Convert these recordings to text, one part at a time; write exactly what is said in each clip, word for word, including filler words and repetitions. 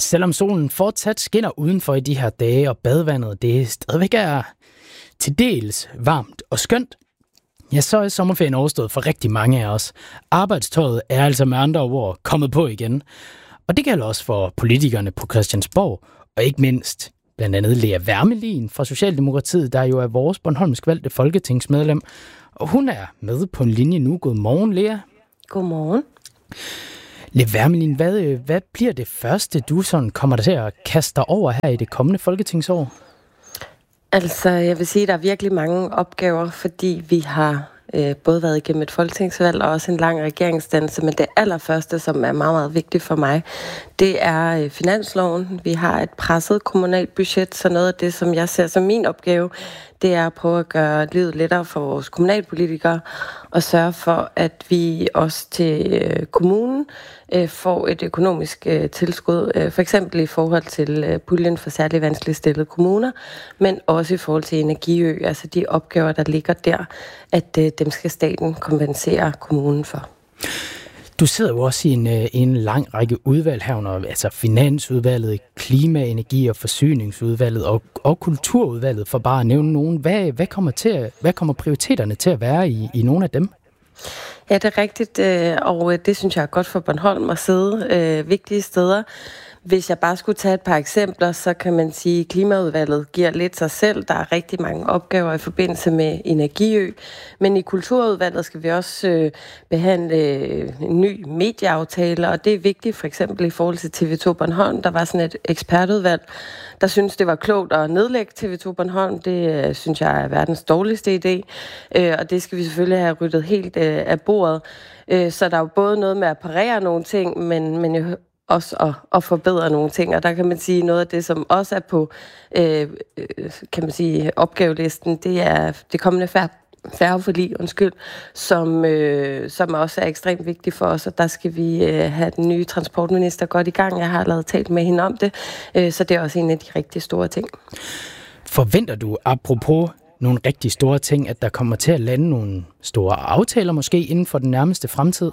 selvom solen fortsat skinner udenfor i de her dage, og badevandet det stadigvæk er til dels varmt og skønt, ja, så er sommerferien overstået for rigtig mange af os. Arbejdstøjet er altså med andre ord kommet på igen. Og det gælder også for politikerne på Christiansborg, og ikke mindst blandt andet Lea Wermelin fra Socialdemokratiet, der jo er vores bornholmsk valgte folketingsmedlem. Og hun er med på en linje nu. Godmorgen, Lea. Godmorgen. Lea Wermelin, hvad, hvad bliver det første, du sådan kommer til at kaste dig over her i det kommende folketingsår? Altså, jeg vil sige, at der er virkelig mange opgaver, fordi vi har øh, både været igennem et folketingsvalg og også en lang regeringsdannelse, men det allerførste, som er meget, meget vigtigt for mig, det er øh, finansloven. Vi har et presset kommunalt budget, så noget af det, som jeg ser som min opgave, det er at prøve at gøre livet lettere for vores kommunalpolitikere og sørge for, at vi også til øh, kommunen øh, får et økonomisk øh, tilskud, øh, for eksempel i forhold til øh, puljen for særligt vanskeligt stillede kommuner, men også i forhold til Energiø, altså de opgaver, der ligger der, at øh, dem skal staten kompensere kommunen for. Du sidder jo også i en, en lang række udvalg herunder, altså Finansudvalget, Klima-, Energi- og Forsyningsudvalget og, og Kulturudvalget, for bare at nævne nogen. Hvad, hvad, kommer, til, hvad kommer prioriteterne til at være i, i nogle af dem? Ja, det er rigtigt, og det synes jeg er godt for Bornholm at sidde øh, vigtige steder. Hvis jeg bare skulle tage et par eksempler, så kan man sige, at Klimaudvalget giver lidt sig selv. Der er rigtig mange opgaver i forbindelse med Energiø. Men i Kulturudvalget skal vi også øh, behandle øh, en ny medieaftale, og det er vigtigt for eksempel i forhold til T V to Bornholm. Der var sådan et ekspertudvalg, der synes det var klogt at nedlægge T V to Bornholm. Det øh, synes jeg er verdens dårligste idé, øh, og det skal vi selvfølgelig have ryddet helt øh, af bordet. Øh, så der er jo både noget med at parere nogle ting, men, men jeg også at, at forbedre nogle ting, og der kan man sige, noget af det, som også er på øh, kan man sige, opgavelisten, det er det kommende færd færgeforlig, undskyld, som, øh, som også er ekstremt vigtigt for os, og der skal vi øh, have den nye transportminister godt i gang. Jeg har allerede talt med hende om det, øh, så det er også en af de rigtig store ting. Forventer du, apropos nogle rigtig store ting, at der kommer til at lande nogle store aftaler måske inden for den nærmeste fremtid?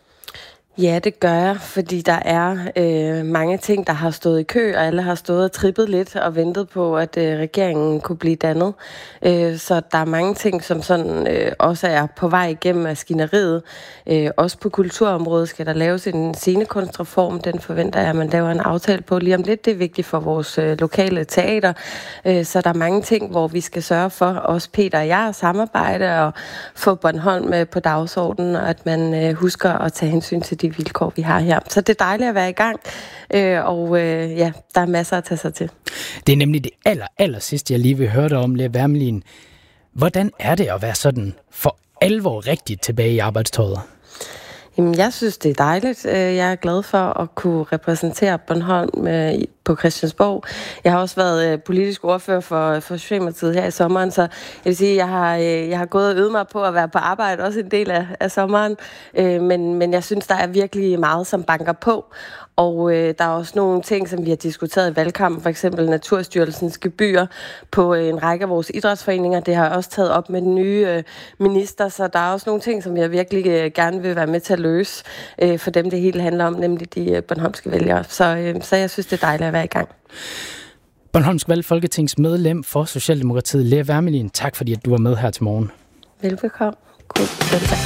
Ja, det gør jeg, fordi der er øh, mange ting, der har stået i kø, og alle har stået og trippet lidt og ventet på, at øh, regeringen kunne blive dannet. Øh, så der er mange ting, som sådan øh, også er på vej igennem maskineriet. Øh, også på kulturområdet skal der laves en scenekunstreform. Den forventer jeg, at man laver en aftale på lige om lidt. Det er vigtigt for vores øh, lokale teater. Øh, så der er mange ting, hvor vi skal sørge for, også Peter og jeg, at samarbejde og få Bornholm øh, på dagsordenen, og at man øh, husker at tage hensyn til de vilkår, vi har her. Så det er dejligt at være i gang, øh, og øh, ja, der er masser at tage sig til. Det er nemlig det aller, aller sidste, jeg lige vil høre dig om, Lea Wermelin. Hvordan er det at være sådan for alvor rigtigt tilbage i arbejdstøjet? Jamen, jeg synes, det er dejligt. Jeg er glad for at kunne repræsentere Bornholm på Christiansborg. Jeg har også været politisk ordfører for, for Socialdemokratiet her i sommeren, så jeg vil sige, jeg har, jeg har gået og øvet mig på at være på arbejde også en del af, af sommeren, men, men jeg synes, der er virkelig meget, som banker på. Og øh, der er også nogle ting, som vi har diskuteret i valgkampen, for eksempel Naturstyrelsens gebyrer på øh, en række af vores idrætsforeninger. Det har jeg også taget op med den nye øh, minister, så der er også nogle ting, som jeg virkelig øh, gerne vil være med til at løse øh, for dem, det hele handler om, nemlig de øh, bornholmske vælgere. Så, øh, så jeg synes, det er dejligt at være i gang. Bornholmsk valgt folketingsmedlem for Socialdemokratiet, Lea Wermelin. Tak fordi, at du var med her til morgen. Velbekomme. God,